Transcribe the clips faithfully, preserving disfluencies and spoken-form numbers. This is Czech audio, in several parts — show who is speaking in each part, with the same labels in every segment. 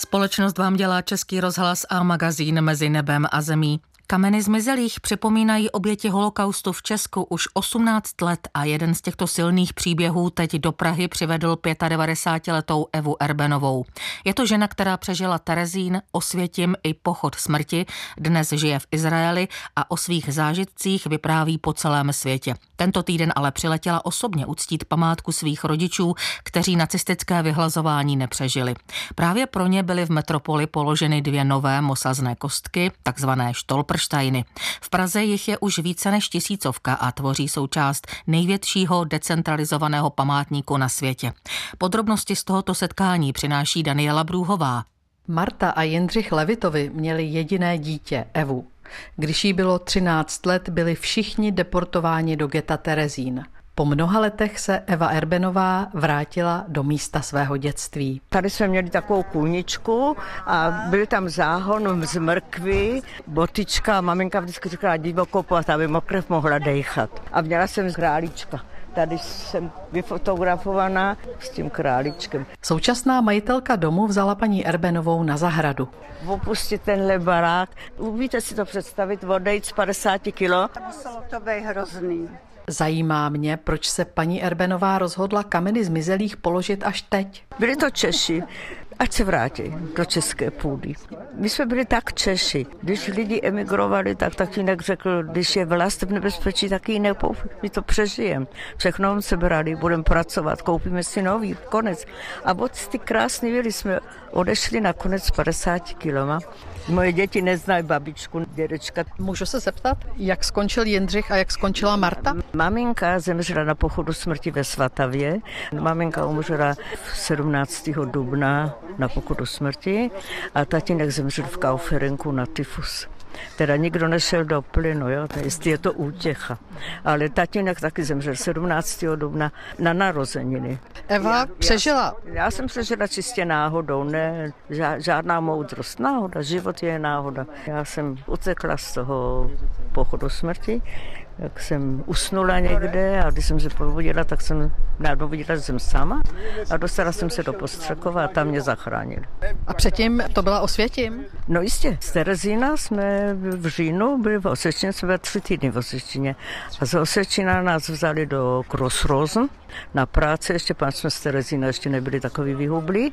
Speaker 1: Společnost vám dělá Český rozhlas a magazín Mezi nebem a zemí. Kameny zmizelých připomínají oběti holokaustu v Česku už osmnáct let a jeden z těchto silných příběhů teď do Prahy přivedl devadesátiletou Evu Erbenovou. Je to žena, která přežila Terezín, Osvětim i pochod smrti, dnes žije v Izraeli a o svých zážitcích vypráví po celém světě. Tento týden ale přiletěla osobně uctít památku svých rodičů, kteří nacistické vyhlazování nepřežili. Právě pro ně byly v metropoli položeny dvě nové mosazné kostky, takzvané Stolpersteiny. V Praze jich je už více než tisícovka a tvoří součást největšího decentralizovaného památníku na světě. Podrobnosti z tohoto setkání přináší Daniela Brůhová.
Speaker 2: Marta a Jindřich Levitovi měli jediné dítě, Evu. Když jí bylo třináct let, byli všichni deportováni do geta Terezín. Po mnoha letech se Eva Erbenová vrátila do místa svého dětství.
Speaker 3: Tady jsme měli takovou kůlničku a byl tam záhon z mrkvy, botička a maminka vždycky říkala divoko pojď, aby krev mohla dejchat. A měla jsem králíčka. Tady jsem vyfotografovaná s tím králíčkem.
Speaker 2: Současná majitelka domu vzala paní Erbenovou na zahradu.
Speaker 3: Opustit tenhle barák, umíte si to představit, odejít z padesát kilo?
Speaker 4: Muselo to být hrozný.
Speaker 2: Zajímá mě, proč se paní Erbenová rozhodla kameny zmizelých položit až teď.
Speaker 3: Byli to Češi, ať se vrátí do české půdy. My jsme byli tak Češi. Když lidi emigrovali, tak tatínek řekl, když je vlast v nebezpečí, tak ji nepoufí. My to přežijeme. Všechno se brali, budeme pracovat, koupíme si nový, konec. A od ty krásné věly jsme odešli na konec padesát kiloma. Moje děti neznají babičku, dědečka.
Speaker 2: Můžu se zeptat, jak skončil Jindřich a jak skončila Marta?
Speaker 3: Maminka zemřela na pochodu smrti ve Svatavě. Maminka umřela sedmnáctého dubna na pochodu smrti a tatínek zemřel v Kauferingu na tyfus. Teda nikdo nešel do plynu, jo, jestli je to útěcha. Ale tatínek taky zemřel sedmnáctého dubna na narozeniny.
Speaker 2: Eva já, přežila.
Speaker 3: Já, já jsem přežila čistě náhodou, ne, žádná moudrost. Náhoda, život je náhoda. Já jsem utekla z toho pochodu smrti, jak jsem usnula někde a když jsem se probudila, tak jsem najednou viděla, že jsem sama a dostala jsem se do Postřekova a tam mě zachránili.
Speaker 2: A předtím to byla Osvětim?
Speaker 3: No jistě, z Terezína jsme v říjnu byli v Osvětině, jsme byli tři týdny v Osvětině. A z Osvětina nás vzali do Grossrosen na práci, ještě pak jsme z Terezína ještě nebyli takový vyhublí.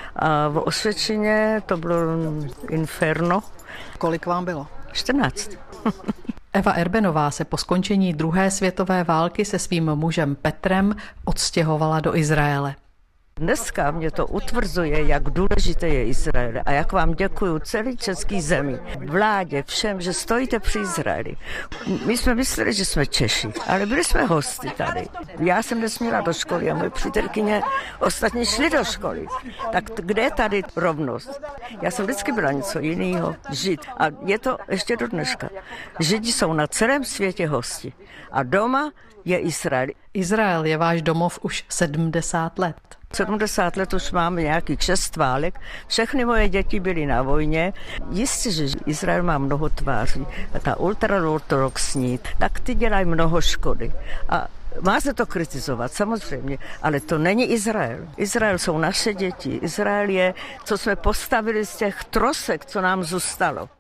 Speaker 3: A v Osvětině to bylo inferno.
Speaker 2: Kolik vám bylo?
Speaker 3: čtrnáct.
Speaker 2: Eva Erbenová se po skončení druhé světové války se svým mužem Petrem odstěhovala do Izraele.
Speaker 3: Dneska mě to utvrzuje, jak důležité je Izrael a jak vám děkuju celý český zemi, vládě, všem, že stojíte při Izraeli. My jsme mysleli, že jsme Češi, ale byli jsme hosty tady. Já jsem nesměla do školy a moje přítelkyně ostatní šli do školy. Tak kde je tady rovnost? Já jsem vždycky byla něco jiného, žid. A je to ještě do dneška. Židi jsou na celém světě hosti a doma je Izrael.
Speaker 2: Izrael je váš domov už sedmdesát let.
Speaker 3: sedmdesát let už máme nějakých šest válek. Všechny moje děti byly na vojně. Jistě, že Izrael má mnoho tváří. A ta ultraortodoxní, tak ty dělají mnoho škody. A má se to kritizovat, samozřejmě, ale to není Izrael. Izrael jsou naše děti. Izrael je, co jsme postavili z těch trosek, co nám zůstalo.